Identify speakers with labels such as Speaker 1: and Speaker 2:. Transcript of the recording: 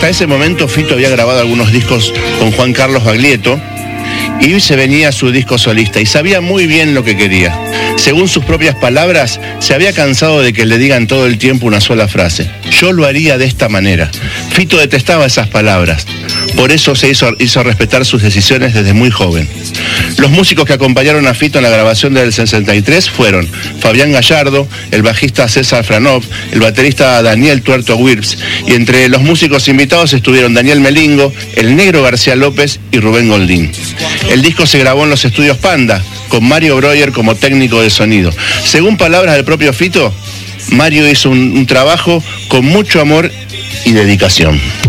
Speaker 1: Hasta ese momento Fito había grabado algunos discos con Juan Carlos Baglietto y se venía su disco solista y sabía muy bien lo que quería. Según sus propias palabras, se había cansado de que le digan todo el tiempo una sola frase: yo lo haría de esta manera. Fito detestaba esas palabras. Por eso se hizo respetar sus decisiones desde muy joven. Los músicos que acompañaron a Fito en la grabación del 63 fueron Fabián Gallardo, el bajista César Franov, el baterista Daniel Tuerto Wirps, y entre los músicos invitados estuvieron Daniel Melingo, el Negro García López y Rubén Goldín. El disco se grabó en los estudios Panda, con Mario Breuer como técnico de sonido. Según palabras del propio Fito, Mario hizo un trabajo con mucho amor y dedicación.